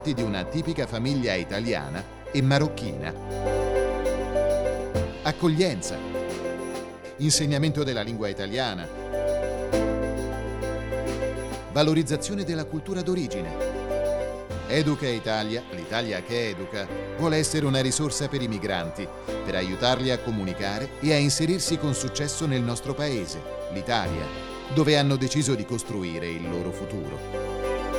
di una tipica famiglia italiana e marocchina. Accoglienza, insegnamento della lingua italiana, valorizzazione della cultura d'origine. Educa Italia, l'Italia che educa, vuole essere una risorsa per i migranti, per aiutarli a comunicare e a inserirsi con successo nel nostro paese, l'Italia, dove hanno deciso di costruire il loro futuro.